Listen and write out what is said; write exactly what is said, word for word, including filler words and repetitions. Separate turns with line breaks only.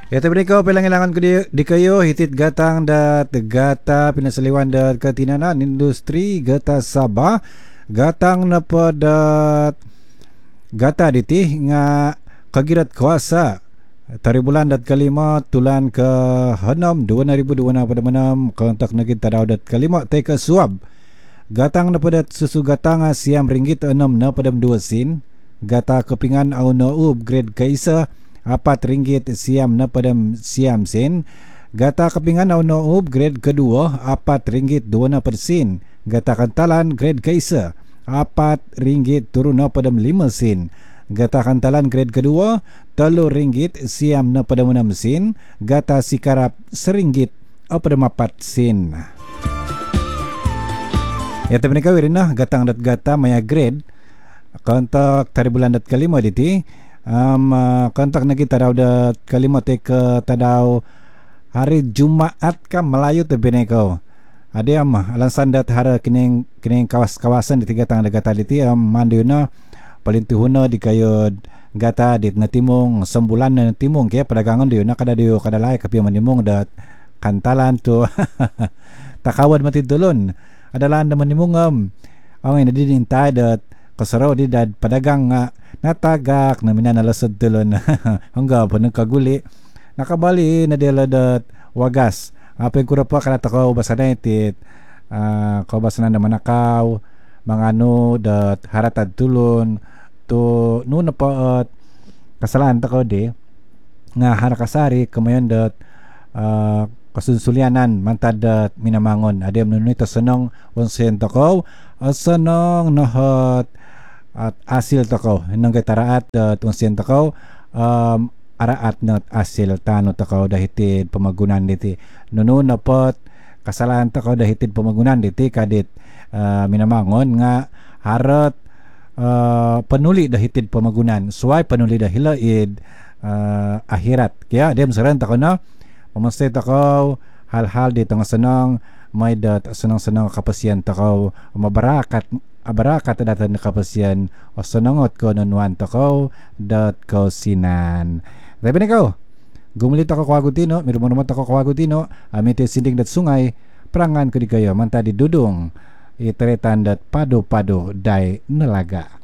Ya tapi kau pelangilangan ko di, di kayo hitit gatang dat gata pinasaliwan dat katinanan industri gata Sabah gatang na padat gata diti nga kagirat kuasa tari bulan dat kalima tulan ke henam dua ribu dua puluh enam kontak naging tadaw dat kalima teka suab gatang na padat susu gatang siam ringgit enam na padam dua sin gata kepingan au na upgrade kaisa apat ringgit siam na padam siam sen gata kepingan au na upgrade kedua apat ringgit dua na persen gata kantalan grade kaisa apat ringgit turun na padam lima sen gata kantalan grade kedua telu ringgit siam na padam enam sen gata sikarap seringgit au padam empat sen. Ya tapi nikah wirina gatang dat gata maya grade kontak tari bulan dat kalima diti um, uh, kontak na kita daw dat kalima te ke tadaw hari Jumaat ka Melayu te bineko ade am alansan dat hara kining kining kawas kawasan di tiga tang gata diti am manduna paling tuhuna di kayod gata dit na timong sembulan na timong kaya padagangan diyo na kada diyo kada layak kapi manimong dat kantalan to takawad matidulon adalah anda manimong um, ang ina didintay dat kasaraw di dad padagang nga natagak na minanalasod tulon hangga pa nagkaguli nakabali na dela dat wagas apeng kura pa kanata ko basa na itit uh, ko basa na naman nakaw mga ano dat haratad tulon to no na pa at kasalaan ta ko di nga harakasari kamayon dat uh, kasunsulyanan mantad dat minamangon adem nunito sanong onsen ta ko asanong nahat at asil takaw nang taraat uh, tungsian takaw um, araat na asil tano takaw dahitid pamagunan diti nuno na pot kasalahan takaw dahitid pamagunan diti kadit uh, minamangon nga harat uh, panuli dahitid pamagunan suway panuli dahilaid uh, ahirat kaya dem saran takaw na pamastay takaw hal-hal dito nga sanang may dat sanang-sanang kapasyan takaw mabarakat abarakat datan na kapasyan o sanangot ko nanuan takaw dat ko sinan tabi na ko gumulit ako kwagutino mirumanumat ako kwagutino amite sinding dat sungay perangan ko di kayo mantadi dudong iteretan dat pado-pado day nalaga.